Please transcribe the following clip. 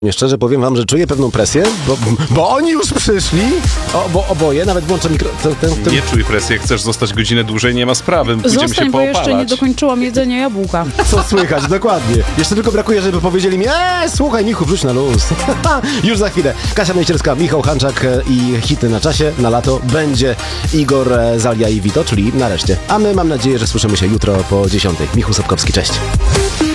Nie, szczerze powiem wam, że czuję pewną presję, bo oni już przyszli, bo oboje, nawet włączę mikro... Nie czuj presji, jak chcesz zostać godzinę dłużej, nie ma sprawy, pójdziemy Zostań, się bo poopalać. jeszcze nie dokończyłam jedzenia jabłka. Co słychać, dokładnie. Jeszcze tylko brakuje, żeby powiedzieli mi, słuchaj Michu, wrzuć na luz. Już za chwilę. Kasia Mejścierska, Michał Hanczak i hity na czasie, na lato. Będzie Igor Zalia i Vito, czyli nareszcie. A my mam nadzieję, że słyszymy się jutro po 10:00. Michu Sobkowski, cześć.